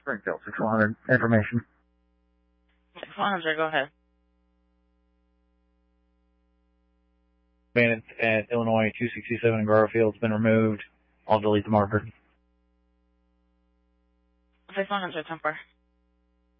Springfield, 6100, information. 6100, go ahead. Bandits at Illinois 267 in Garfield's been removed. I'll delete the marker. 6100, 10-4.